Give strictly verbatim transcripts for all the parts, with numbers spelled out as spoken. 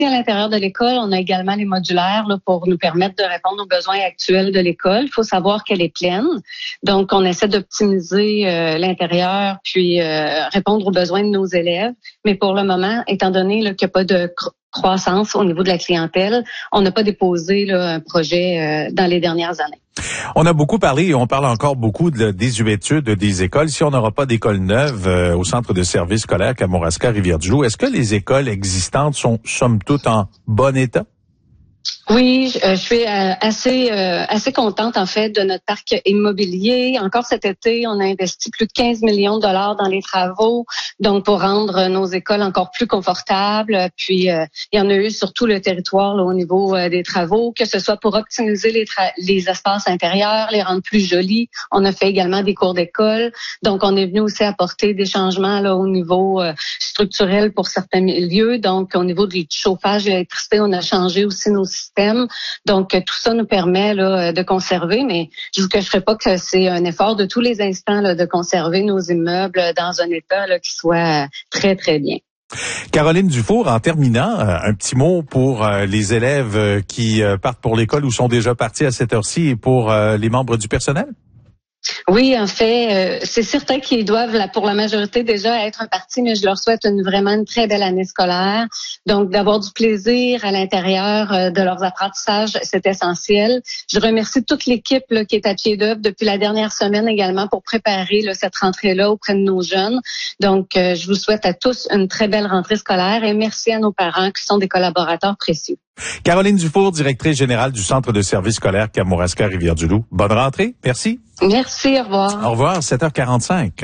à l'intérieur de l'école. On a également les modulaires là, pour nous permettre de répondre aux besoins actuels de l'école. Il faut savoir qu'elle est pleine. Donc, on essaie d'optimiser euh, l'intérieur puis euh, répondre aux besoins de nos élèves. Mais pour le moment, étant donné là, qu'il n'y a pas de cro- croissance au niveau de la clientèle, on n'a pas déposé là, un projet euh, dans les dernières années. On a beaucoup parlé et on parle encore beaucoup de la désuétude des écoles. Si on n'aura pas d'école neuve euh, au centre de services scolaires Kamouraska Rivière-du-Loup, est-ce que les écoles existantes sont somme toute en bon état? Oui, je, je suis euh, assez euh, assez contente en fait de notre parc immobilier. Encore cet été, on a investi plus de quinze millions de dollars dans les travaux, donc pour rendre nos écoles encore plus confortables. Puis euh, il y en a eu sur tout le territoire là, au niveau euh, des travaux, que ce soit pour optimiser les tra- les espaces intérieurs, les rendre plus jolis. On a fait également des cours d'école, donc on est venu aussi apporter des changements là au niveau euh, structurel pour certains lieux. Donc au niveau du chauffage, de l'électricité, on a changé aussi nos systèmes. Donc, tout ça nous permet là, de conserver, mais je vous cacherai pas que c'est un effort de tous les instants là, de conserver nos immeubles dans un état là, qui soit très, très bien. Caroline Dufour, en terminant, un petit mot pour les élèves qui partent pour l'école ou sont déjà partis à cette heure-ci et pour les membres du personnel? Oui, en fait, euh, c'est certain qu'ils doivent, là, pour la majorité, déjà être partis, mais je leur souhaite une, vraiment une très belle année scolaire. Donc, d'avoir du plaisir à l'intérieur euh, de leurs apprentissages, c'est essentiel. Je remercie toute l'équipe là, qui est à pied d'œuvre depuis la dernière semaine également pour préparer là, cette rentrée-là auprès de nos jeunes. Donc, euh, je vous souhaite à tous une très belle rentrée scolaire et merci à nos parents qui sont des collaborateurs précieux. Caroline Dufour, directrice générale du Centre de services scolaires Kamouraska Rivière-du-Loup. Bonne rentrée. Merci. Merci, au revoir. Au revoir, sept heures quarante-cinq.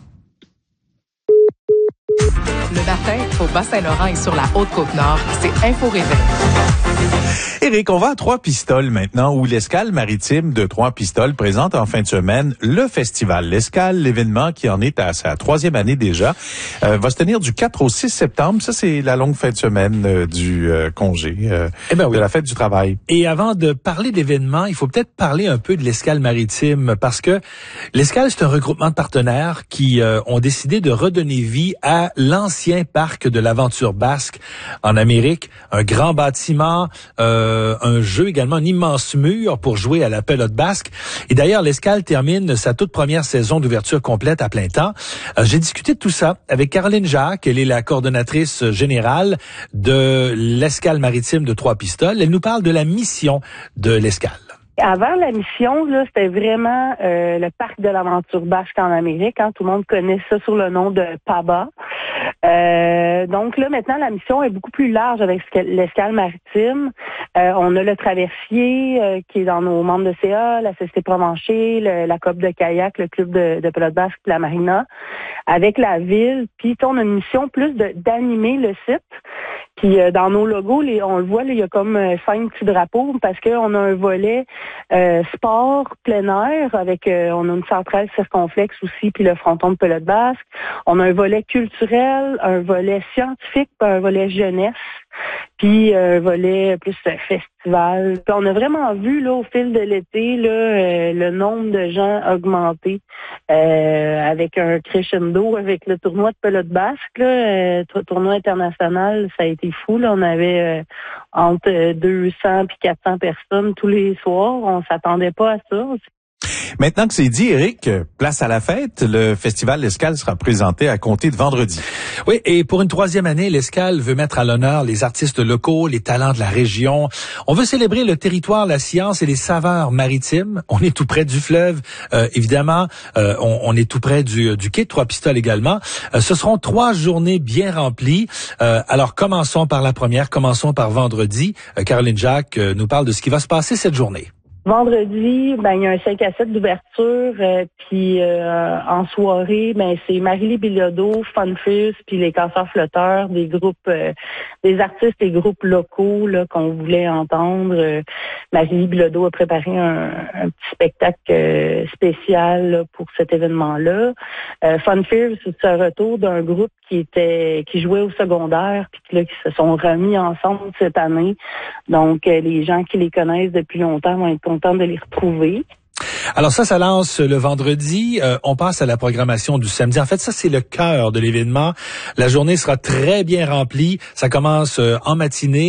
Le matin, au Bas-Saint-Laurent et sur la Haute-Côte-Nord, c'est Info Réveil. Éric, on va à Trois-Pistoles maintenant, où l'Escale maritime de Trois-Pistoles présente en fin de semaine le festival L'Escale, l'événement qui en est à sa troisième année déjà, euh, va se tenir du quatre au six septembre. Ça, c'est la longue fin de semaine euh, du euh, congé, euh, eh ben oui. de la fête du travail. Et avant de parler d'événements, il faut peut-être parler un peu de l'Escale maritime, parce que l'Escale, c'est un regroupement de partenaires qui euh, ont décidé de redonner vie à l'ancien parc de l'Aventure basque en Amérique, un grand bâtiment, euh, un jeu également, un immense mur pour jouer à la pelote basque. Et d'ailleurs, l'Escale termine sa toute première saison d'ouverture complète à plein temps. Euh, j'ai discuté de tout ça avec Caroline Jacques. Elle est la coordonnatrice générale de l'Escale maritime de Trois-Pistoles. Elle nous parle de la mission de l'Escale. Avant la mission, là, c'était vraiment euh, le parc de l'aventure basque en Amérique. Hein. Tout le monde connaît ça sous le nom de P A B A. Euh, donc là, maintenant, la mission est beaucoup plus large avec l'Escale maritime. Euh, on a le traversier euh, qui est dans nos membres de C A, la Société Provencher, le, la Coop de kayak, le club de, de pelote basque, la marina, avec la ville. Puis on a une mission plus de d'animer le site. Puis euh, dans nos logos, les, on le voit, là, il y a comme euh, cinq petits drapeaux parce qu'on a un volet euh, sport plein air avec, euh, on a une centrale circonflexe aussi, puis le fronton de pelote basque. On a un volet culturel, un volet scientifique, puis un volet jeunesse, puis un volet plus euh, festival. Puis on a vraiment vu là au fil de l'été là euh, le nombre de gens augmenter euh, avec un crescendo avec le tournoi de pelote basque là, euh, tournoi international, ça a été fou là. On avait euh, entre deux cents puis quatre cents personnes tous les soirs. On s'attendait pas à ça. Maintenant que c'est dit, Éric, place à la fête. Le festival L'Escale sera présenté à compter de vendredi. Oui, et pour une troisième année, l'Escale veut mettre à l'honneur les artistes locaux, les talents de la région. On veut célébrer le territoire, la science et les saveurs maritimes. On est tout près du fleuve, euh, évidemment. Euh, on, on est tout près du, du quai de Trois-Pistoles également. Euh, ce seront trois journées bien remplies. Euh, alors, commençons par la première. Commençons par vendredi. Euh, Caroline Jacques euh, nous parle de ce qui va se passer cette journée. Vendredi, ben il y a un cinq à sept d'ouverture, euh, puis euh, en soirée, ben c'est Marie-Lie Bilodeau, Funfus, puis les Casseurs Flotteurs, des groupes, euh, des artistes et groupes locaux là qu'on voulait entendre. Euh, Marie-Lie Bilodeau a préparé un, un petit spectacle euh, spécial là, pour cet événement-là. Euh, Funfus, c'est un retour d'un groupe qui était qui jouait au secondaire, puis là qui se sont remis ensemble cette année. Donc euh, les gens qui les connaissent depuis longtemps vont être contents de les retrouver. Alors ça, ça lance le vendredi. Euh, on passe à la programmation du samedi. En fait, ça, c'est le cœur de l'événement. La journée sera très bien remplie. Ça commence euh, en matinée.